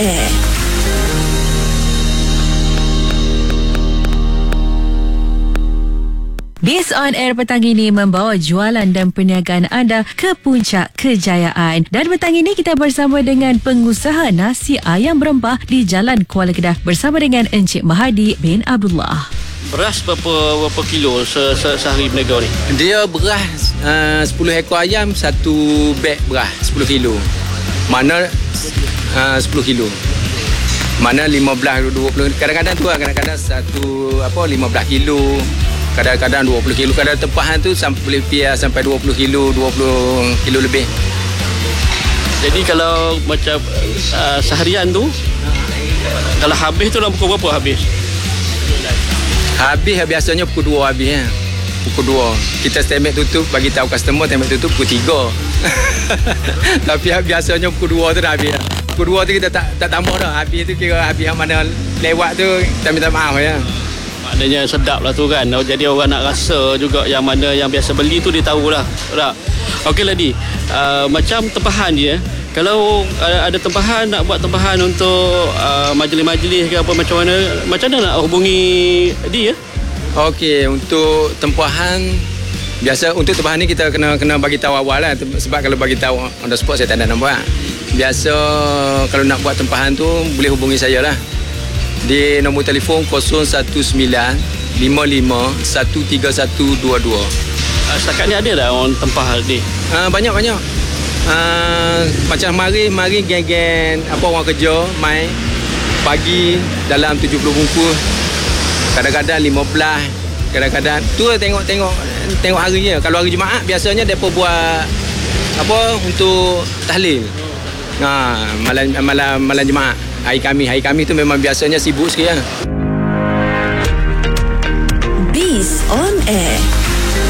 Air. Biz On Air petang ini membawa jualan dan perniagaan anda ke puncak kejayaan. Dan petang ini kita bersama dengan pengusaha nasi ayam berempah di Jalan Kuala Kedah bersama dengan Encik Mahadi bin Abdullah. Beras berapa kilo sehari berniaga ni? Dia beras 10 ekor ayam, satu beg beras 10 kilo. Mana 10 kilo. Mana 15, 20. Kadang-kadang tu lah, kadang-kadang 15 kilo. Kadang-kadang 20 kilo. Kadang tempahan tu boleh pias sampai 20 kilo, 20 kilo lebih. Jadi kalau macam seharian tu, kalau habis tu dalam pukul berapa habis? Habis biasanya pukul 2 habis ya. Pukul 2. Kita stand tutup, bagi tahu customer stand tutup pukul 3. Tapi biasanya pukul 2 tu dah habis. Pukul 2 tu kita tak tambah dah. Habis tu kira habis yang mana lewat tu kita minta maaf ya. Maknanya sedap lah tu kan. Jadi orang nak rasa juga yang mana yang biasa beli tu dia tahulah. Tak? Okey Ladi, macam tempahan dia. Kalau ada tempahan, nak buat tempahan untuk majlis-majlis ke apa macam mana nak hubungi dia? Okey, untuk tempahan biasa untuk tempahan ni kita kena bagi tahu awal lah, sebab kalau bagi tahu on the spot saya tak ada nak buat. Biasa kalau nak buat tempahan tu boleh hubungi saya lah. Di nombor telefon 019 55 13122. Setakat ni ada dah orang tempah ni? Banyak. Macam mari geng-geng orang kerja mai pagi dalam 70 bungkus. Kadang-kadang 15, kadang-kadang tu tengok harinya. Kalau hari Jumaat biasanya depa buat untuk tahlil. Malam Jumaat. Hari Khamis tu memang biasanya sibuk sikit lah.